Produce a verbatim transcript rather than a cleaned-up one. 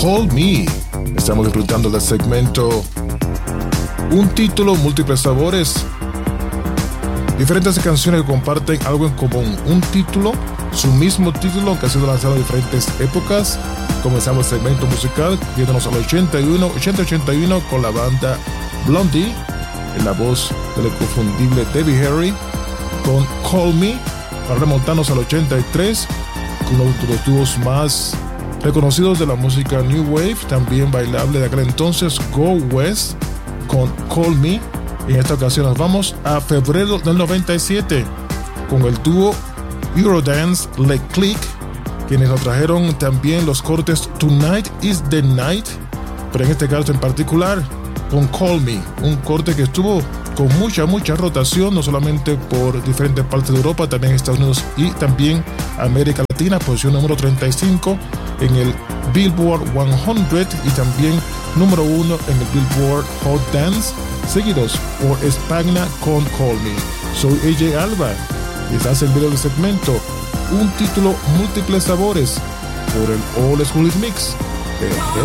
Call Me. Estamos disfrutando del segmento Un título, múltiples sabores. Diferentes canciones que comparten algo en común. Un título, su mismo título que ha sido lanzado en diferentes épocas. Comenzamos el segmento musical yéndonos al ochenta y uno, ochenta ochenta y uno con la banda Blondie, en la voz del inconfundible Debbie Harry, con Call Me, para remontarnos al ochenta y tres, con uno de los dúos más reconocidos de la música New Wave, también bailable de aquel entonces, Go West, con Call Me. En esta ocasión nos vamos a febrero del noventa y siete, con el dúo Eurodance Le Click, quienes nos trajeron también los cortes Tonight is the Night, pero en este caso en particular con Call Me, un corte que estuvo con mucha, mucha rotación, no solamente por diferentes partes de Europa, también Estados Unidos y también América Latina, posición número treinta y cinco en el Billboard cien y también número uno en el Billboard Hot Dance, seguidos por Spagna con Call Me. Soy A J Alba y estás en video del segmento Un título, múltiples sabores por el All School Mix.